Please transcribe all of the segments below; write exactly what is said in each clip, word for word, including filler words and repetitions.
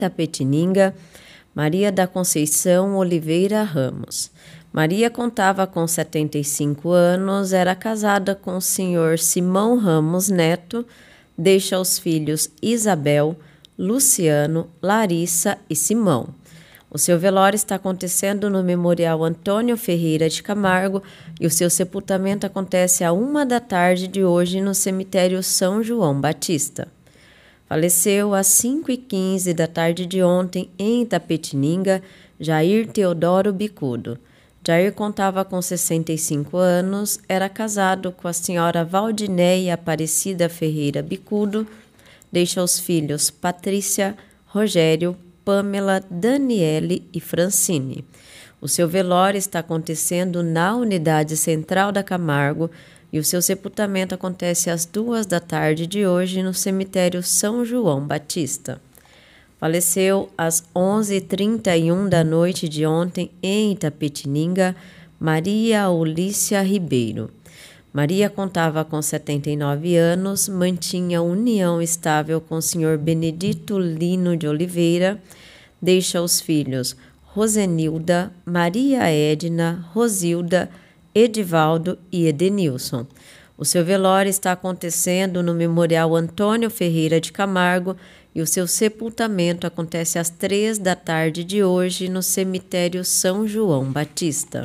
Itapetininga, Maria da Conceição Oliveira Ramos. Maria contava com setenta e cinco anos, era casada com o senhor Simão Ramos Neto, deixa os filhos Isabel, Luciano, Larissa e Simão. O seu velório está acontecendo no Memorial Antônio Ferreira de Camargo e o seu sepultamento acontece à uma da tarde de hoje no cemitério São João Batista. Faleceu às cinco e quinze da tarde de ontem em Itapetininga, Jair Teodoro Bicudo. Jair contava com sessenta e cinco anos, era casado com a senhora Valdinéia Aparecida Ferreira Bicudo, deixa os filhos Patrícia, Rogério, Pamela, Daniele e Francine. O seu velório está acontecendo na Unidade Central da Camargo e o seu sepultamento acontece às duas da tarde de hoje no cemitério São João Batista. Faleceu às onze e trinta e um da noite de ontem em Itapetininga, Maria Olícia Ribeiro. Maria contava com setenta e nove anos, mantinha união estável com o senhor Benedito Lino de Oliveira, deixa os filhos Rosenilda, Maria Edna, Rosilda, Edivaldo e Edenilson. O seu velório está acontecendo no Memorial Antônio Ferreira de Camargo e o seu sepultamento acontece às três da tarde de hoje no cemitério São João Batista.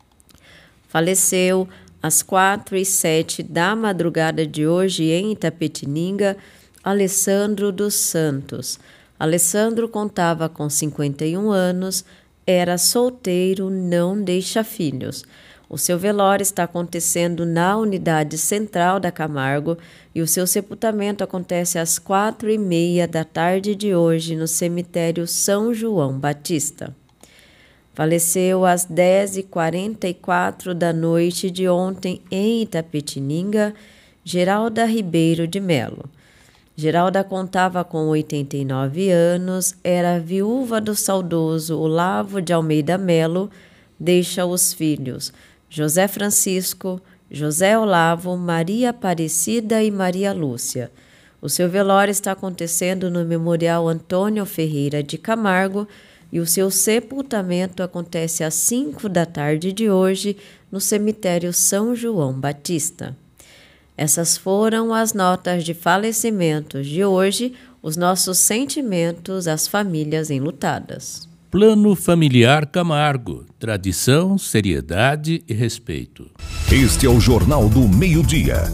Faleceu às quatro e sete da madrugada de hoje em Itapetininga, Alessandro dos Santos. Alessandro contava com cinquenta e um anos, era solteiro, não deixa filhos. O seu velório está acontecendo na Unidade Central da Camargo e o seu sepultamento acontece às quatro e meia da tarde de hoje no cemitério São João Batista. Faleceu às dez e quarenta e quatro da noite de ontem em Itapetininga, Geralda Ribeiro de Melo. Geralda contava com oitenta e nove anos, era viúva do saudoso Olavo de Almeida Melo, deixa os filhos José Francisco, José Olavo, Maria Aparecida e Maria Lúcia. O seu velório está acontecendo no Memorial Antônio Ferreira de Camargo e o seu sepultamento acontece às cinco da tarde de hoje no cemitério São João Batista. Essas foram as notas de falecimentos de hoje, os nossos sentimentos às famílias enlutadas. Plano Familiar Camargo. Tradição, seriedade e respeito. Este é o Jornal do Meio-Dia.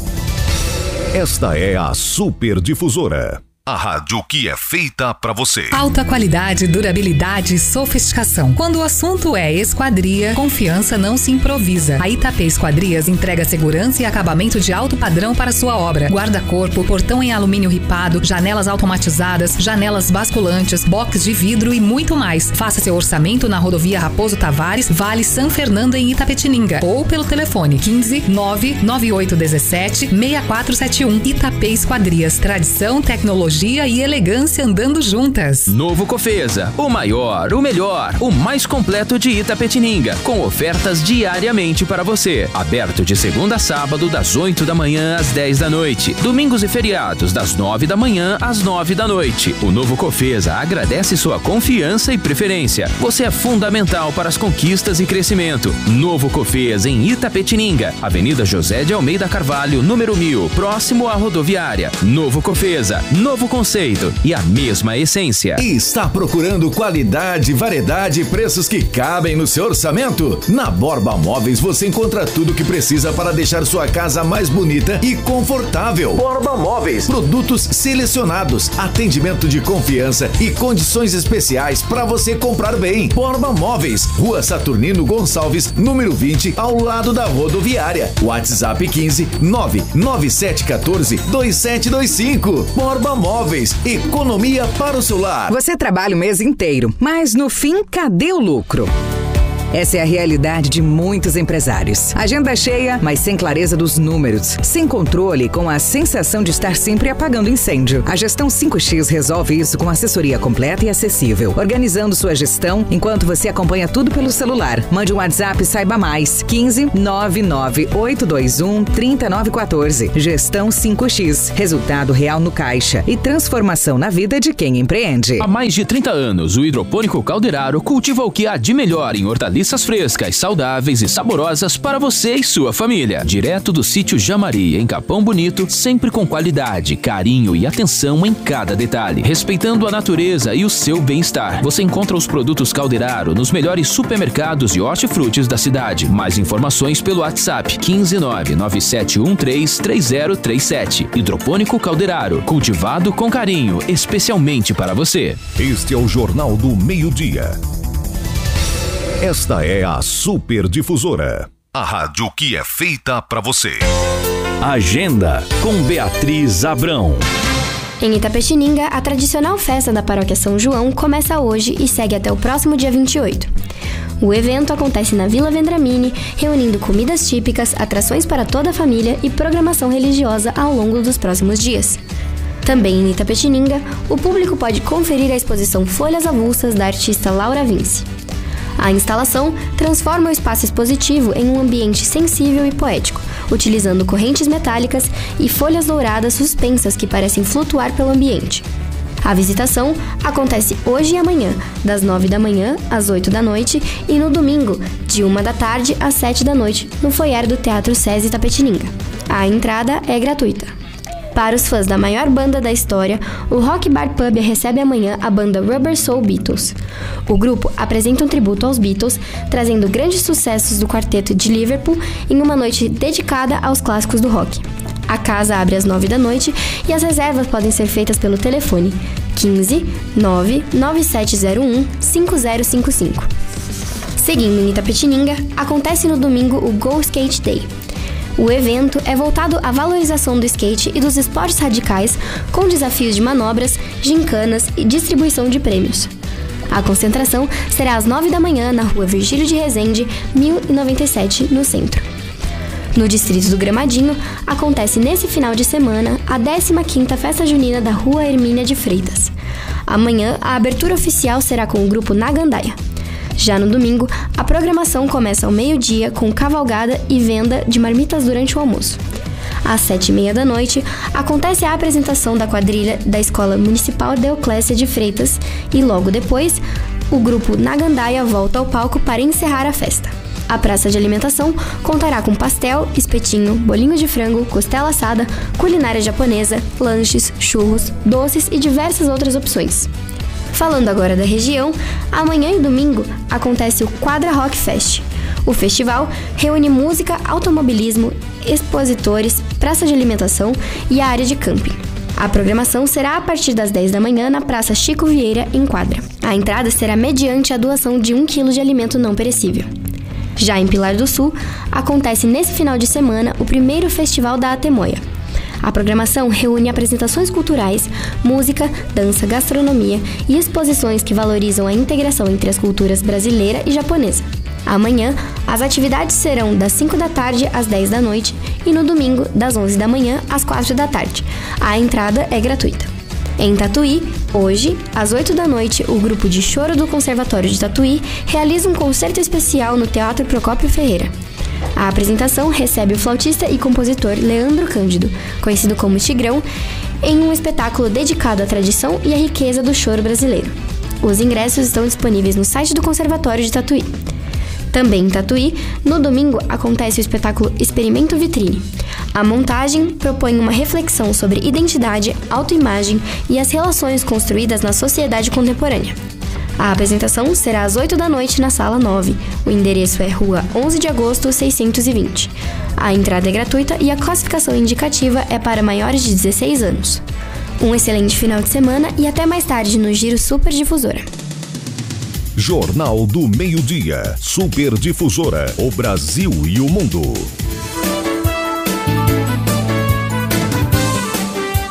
Esta é a Super Difusora. A rádio que é feita pra você. Alta qualidade, durabilidade e sofisticação. Quando o assunto é esquadria, confiança não se improvisa. A Itapê Esquadrias entrega segurança e acabamento de alto padrão para sua obra. Guarda-corpo, portão em alumínio ripado, janelas automatizadas, janelas basculantes, box de vidro e muito mais. Faça seu orçamento na rodovia Raposo Tavares, Vale São Fernando em Itapetininga ou pelo telefone quinze, nove nove oito um sete, seis quatro sete um. Itapê Esquadrias, tradição, tecnologia e elegância andando juntas. Novo Cofesa, o maior, o melhor, o mais completo de Itapetininga, com ofertas diariamente para você. Aberto de segunda a sábado, das oito da manhã às dez da noite. Domingos e feriados, das nove da manhã às nove da noite. O Novo Cofesa agradece sua confiança e preferência. Você é fundamental para as conquistas e crescimento. Novo Cofesa em Itapetininga, Avenida José de Almeida Carvalho, número mil, próximo à rodoviária. Novo Cofesa, novo conceito e a mesma essência. E está procurando qualidade, variedade e preços que cabem no seu orçamento? Na Borba Móveis você encontra tudo o que precisa para deixar sua casa mais bonita e confortável. Borba Móveis, produtos selecionados, atendimento de confiança e condições especiais para você comprar bem. Borba Móveis, Rua Saturnino Gonçalves, número vinte, ao lado da rodoviária. WhatsApp quinze, nove nove sete um quatro, dois sete dois cinco. Borba Móveis, economia para o seu lar. Você trabalha o mês inteiro, mas no fim, cadê o lucro? Essa é a realidade de muitos empresários. Agenda cheia, mas sem clareza dos números. Sem controle, com a sensação de estar sempre apagando incêndio. A Gestão cinco X resolve isso com assessoria completa e acessível, organizando sua gestão enquanto você acompanha tudo pelo celular. Mande um WhatsApp e saiba mais. quinze nove nove oito dois um três nove um quatro. Gestão cinco X. Resultado real no caixa e transformação na vida de quem empreende. Há mais de trinta anos, o Hidropônico Calderaro cultiva o que há de melhor em hortaliças frescas, saudáveis e saborosas para você e sua família. Direto do sítio Jamari, em Capão Bonito, sempre com qualidade, carinho e atenção em cada detalhe, respeitando a natureza e o seu bem-estar. Você encontra os produtos Calderaro nos melhores supermercados e hortifrutis da cidade. Mais informações pelo WhatsApp quinze nove nove sete um três três zero três sete. Hidropônico Calderaro, cultivado com carinho, especialmente para você. Este é o Jornal do Meio-Dia. Esta é a Super Difusora, a rádio que é feita para você. Agenda com Beatriz Abrão. Em Itapetininga, a tradicional festa da Paróquia São João começa hoje e segue até o próximo dia vinte e oito. O evento acontece na Vila Vendramini, reunindo comidas típicas, atrações para toda a família e programação religiosa ao longo dos próximos dias. Também em Itapetininga, o público pode conferir a exposição Folhas Avulsas da artista Laura Vince. A instalação transforma o espaço expositivo em um ambiente sensível e poético, utilizando correntes metálicas e folhas douradas suspensas que parecem flutuar pelo ambiente. A visitação acontece hoje e amanhã, das nove da manhã às oito da noite e no domingo, de uma da tarde às sete da noite, no foyer do Teatro SESI Itapetininga. A entrada é gratuita. Para os fãs da maior banda da história, o Rock Bar Pub recebe amanhã a banda Rubber Soul Beatles. O grupo apresenta um tributo aos Beatles, trazendo grandes sucessos do quarteto de Liverpool em uma noite dedicada aos clássicos do rock. A casa abre às nove da noite e as reservas podem ser feitas pelo telefone quinze nove nove sete zero um cinco zero cinco cinco. Seguindo em Itapetininga, acontece no domingo o Go Skate Day. O evento é voltado à valorização do skate e dos esportes radicais, com desafios de manobras, gincanas e distribuição de prêmios. A concentração será às nove da manhã na rua Virgílio de Rezende, mil e noventa e sete, no centro. No distrito do Gramadinho, acontece nesse final de semana a décima quinta Festa Junina da Rua Hermínia de Freitas. Amanhã, a abertura oficial será com o grupo Nagandaia. Já no domingo, a programação começa ao meio-dia com cavalgada e venda de marmitas durante o almoço. Às sete e meia da noite, acontece a apresentação da quadrilha da Escola Municipal Deoclésia de Freitas e logo depois, o grupo Nagandaia volta ao palco para encerrar a festa. A praça de alimentação contará com pastel, espetinho, bolinho de frango, costela assada, culinária japonesa, lanches, churros, doces e diversas outras opções. Falando agora da região, amanhã e domingo acontece o Quadra Rock Fest. O festival reúne música, automobilismo, expositores, praça de alimentação e a área de camping. A programação será a partir das dez da manhã na Praça Chico Vieira, em Quadra. A entrada será mediante a doação de um quilo de alimento não perecível. Já em Pilar do Sul, acontece nesse final de semana o primeiro festival da Atemoia. A programação reúne apresentações culturais, música, dança, gastronomia e exposições que valorizam a integração entre as culturas brasileira e japonesa. Amanhã, as atividades serão das cinco da tarde às dez da noite e no domingo, das onze da manhã às quatro da tarde. A entrada é gratuita. Em Tatuí, hoje, às oito da noite, o grupo de choro do Conservatório de Tatuí realiza um concerto especial no Teatro Procópio Ferreira. A apresentação recebe o flautista e compositor Leandro Cândido, conhecido como Tigrão, em um espetáculo dedicado à tradição e à riqueza do choro brasileiro. Os ingressos estão disponíveis no site do Conservatório de Tatuí. Também em Tatuí, no domingo, acontece o espetáculo Experimento Vitrine. A montagem propõe uma reflexão sobre identidade, autoimagem e as relações construídas na sociedade contemporânea. A apresentação será às oito da noite na Sala nove. O endereço é Rua onze de agosto, seiscentos e vinte. A entrada é gratuita e a classificação indicativa é para maiores de dezesseis anos. Um excelente final de semana e até mais tarde no Giro Super Difusora. Jornal do Meio-Dia. Super Difusora. O Brasil e o mundo. O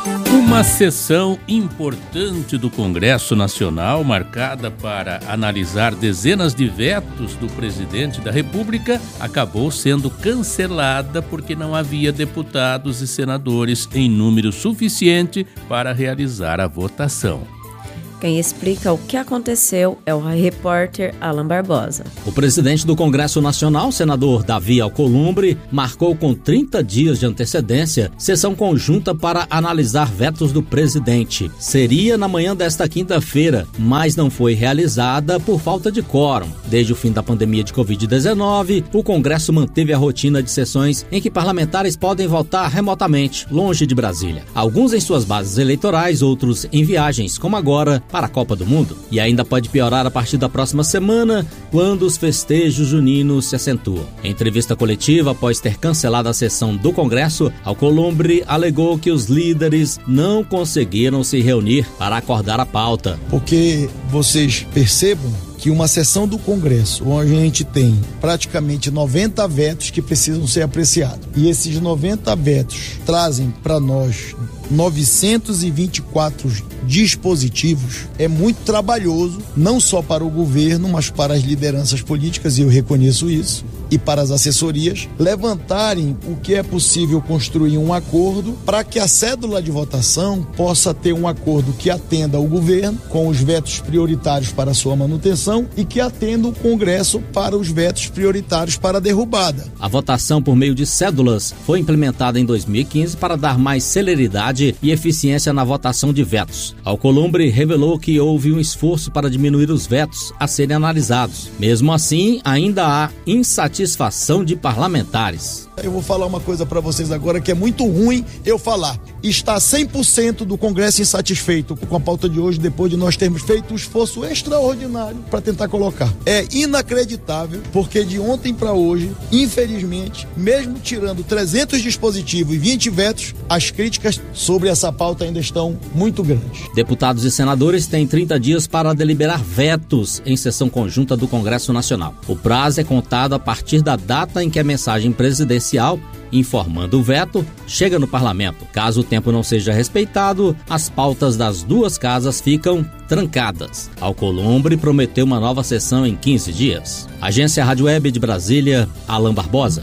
Uma sessão importante do Congresso Nacional, marcada para analisar dezenas de vetos do presidente da República, acabou sendo cancelada porque não havia deputados e senadores em número suficiente para realizar a votação. Quem explica o que aconteceu é o repórter Alan Barbosa. O presidente do Congresso Nacional, senador Davi Alcolumbre, marcou com trinta dias de antecedência sessão conjunta para analisar vetos do presidente. Seria na manhã desta quinta-feira, mas não foi realizada por falta de quórum. Desde o fim da pandemia de covid dezenove, o Congresso manteve a rotina de sessões em que parlamentares podem votar remotamente, longe de Brasília. Alguns em suas bases eleitorais, outros em viagens, como agora, para a Copa do Mundo. E ainda pode piorar a partir da próxima semana, quando os festejos juninos se acentuam. Em entrevista coletiva, após ter cancelado a sessão do Congresso, Alcolumbre alegou que os líderes não conseguiram se reunir para acordar a pauta. Porque vocês percebam que uma sessão do Congresso, onde a gente tem praticamente noventa vetos que precisam ser apreciados, e esses noventa vetos trazem para nós novecentos e vinte e quatro dispositivos, é muito trabalhoso, não só para o governo, mas para as lideranças políticas, e eu reconheço isso, e para as assessorias, levantarem o que é possível construir um acordo para que a cédula de votação possa ter um acordo que atenda o governo com os vetos prioritários para a sua manutenção e que atenda o Congresso para os vetos prioritários para a derrubada. A votação por meio de cédulas foi implementada em dois mil e quinze para dar mais celeridade e eficiência na votação de vetos. Alcolumbre revelou que houve um esforço para diminuir os vetos a serem analisados. Mesmo assim, ainda há insatisfação de parlamentares. Eu vou falar uma coisa para vocês agora que é muito ruim eu falar. Está cem por cento do Congresso insatisfeito com a pauta de hoje, depois de nós termos feito um esforço extraordinário para tentar colocar. É inacreditável, porque de ontem para hoje, infelizmente, mesmo tirando trezentos dispositivos e vinte vetos, as críticas sobre essa pauta ainda estão muito grandes. Deputados e senadores têm trinta dias para deliberar vetos em sessão conjunta do Congresso Nacional. O prazo é contado a partir da data em que a mensagem presidencial informando o veto chega no parlamento. Caso o tempo não seja respeitado, as pautas das duas casas ficam trancadas. Alcolumbre prometeu uma nova sessão em quinze dias. Agência Rádio Web de Brasília, Alan Barbosa.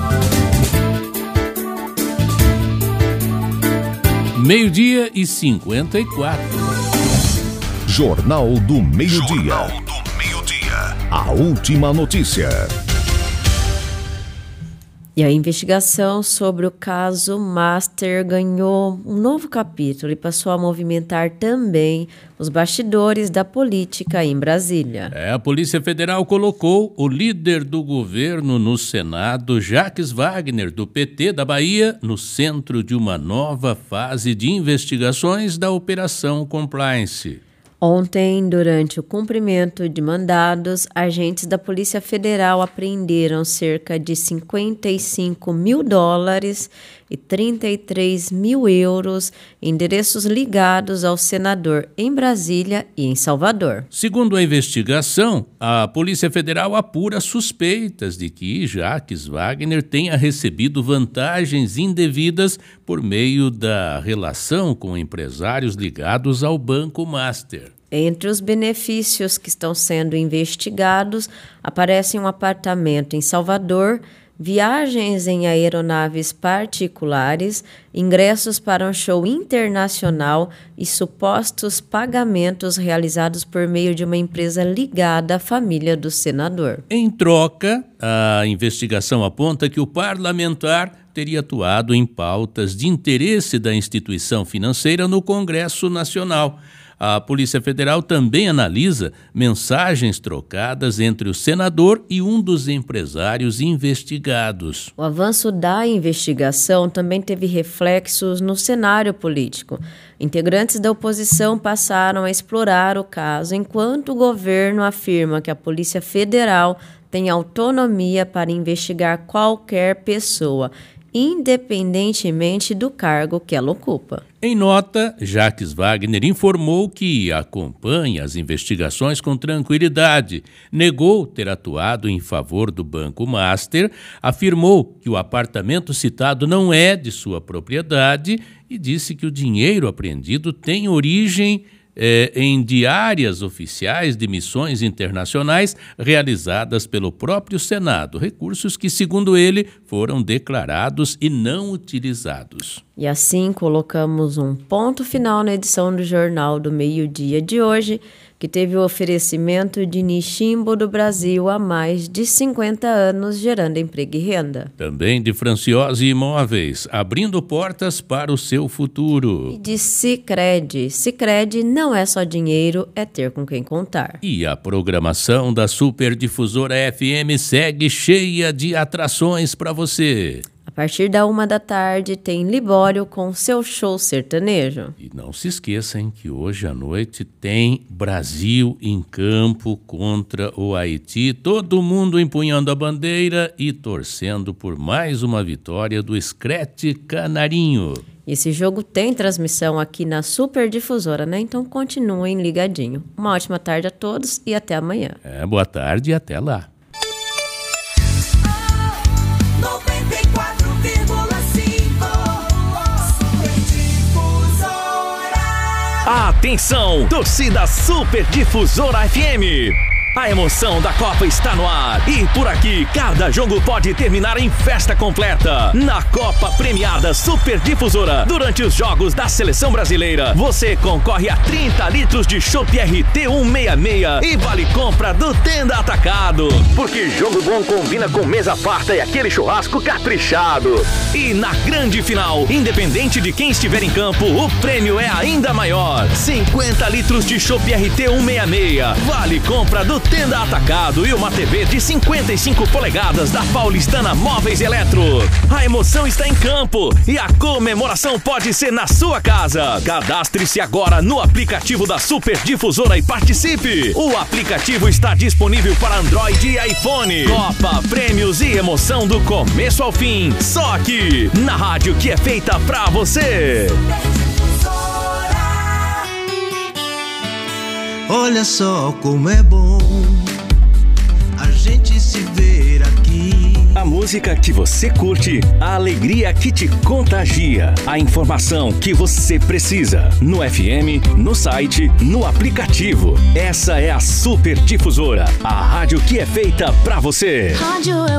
Meio-dia e cinquenta e quatro. Jornal do Meio-Dia. Jornal do Meio-Dia. A última notícia. E a investigação sobre o caso Master ganhou um novo capítulo e passou a movimentar também os bastidores da política em Brasília. É, a Polícia Federal colocou o líder do governo no Senado, Jacques Wagner, do P T da Bahia, no centro de uma nova fase de investigações da Operação Compliance. Ontem, durante o cumprimento de mandados, agentes da Polícia Federal apreenderam cerca de cinquenta e cinco mil dólares e trinta e três mil euros em endereços ligados ao senador em Brasília e em Salvador. Segundo a investigação, a Polícia Federal apura suspeitas de que Jacques Wagner tenha recebido vantagens indevidas por meio da relação com empresários ligados ao Banco Master. Entre os benefícios que estão sendo investigados, aparecem um apartamento em Salvador, viagens em aeronaves particulares, ingressos para um show internacional e supostos pagamentos realizados por meio de uma empresa ligada à família do senador. Em troca, a investigação aponta que o parlamentar teria atuado em pautas de interesse da instituição financeira no Congresso Nacional. A Polícia Federal também analisa mensagens trocadas entre o senador e um dos empresários investigados. O avanço da investigação também teve reflexos no cenário político. Integrantes da oposição passaram a explorar o caso, enquanto o governo afirma que a Polícia Federal tem autonomia para investigar qualquer pessoa. independentemente do cargo que ela ocupa. Em nota, Jacques Wagner informou que acompanha as investigações com tranquilidade, negou ter atuado em favor do Banco Master, afirmou que o apartamento citado não é de sua propriedade e disse que o dinheiro apreendido tem origem É, em diárias oficiais de missões internacionais realizadas pelo próprio Senado, recursos que, segundo ele, foram declarados e não utilizados. E assim colocamos um ponto final na edição do Jornal do Meio-Dia de hoje, que teve o oferecimento de Nishimbo do Brasil há mais de cinquenta anos, gerando emprego e renda. Também de Franciose Imóveis, abrindo portas para o seu futuro. E de Sicredi. Sicredi não é só dinheiro, é ter com quem contar. E a programação da Superdifusora F M segue cheia de atrações para você. A partir da uma da tarde tem Libório com seu show sertanejo. E não se esqueçam que hoje à noite tem Brasil em campo contra o Haiti. Todo mundo empunhando a bandeira e torcendo por mais uma vitória do Screte Canarinho. Esse jogo tem transmissão aqui na Superdifusora, né? Então continuem ligadinho. Uma ótima tarde a todos e até amanhã. É, boa tarde e até lá. Atenção, torcida Superdifusora F M. A emoção da Copa está no ar e por aqui cada jogo pode terminar em festa completa. Na Copa Premiada Superdifusora, durante os jogos da Seleção Brasileira, você concorre a trinta litros de chopp R T cento e sessenta e seis e vale compra do Tenda Atacado. Porque jogo bom combina com mesa farta e aquele churrasco caprichado. E na grande final, independente de quem estiver em campo, o prêmio é ainda maior. cinquenta litros de chopp R T cento e sessenta e seis, vale compra do Tenda Atacado e uma T V de cinquenta e cinco polegadas da Paulistana Móveis e Eletro. A emoção está em campo e a comemoração pode ser na sua casa. Cadastre-se agora no aplicativo da Superdifusora e participe. O aplicativo está disponível para Android e iPhone. Copa, prêmios e emoção do começo ao fim. Só aqui, na rádio que é feita pra você. Olha só como é bom a gente se ver aqui. A música que você curte, a alegria que te contagia, a informação que você precisa. No F M, no site, no aplicativo. Essa é a Superdifusora, a rádio que é feita pra você. Rádio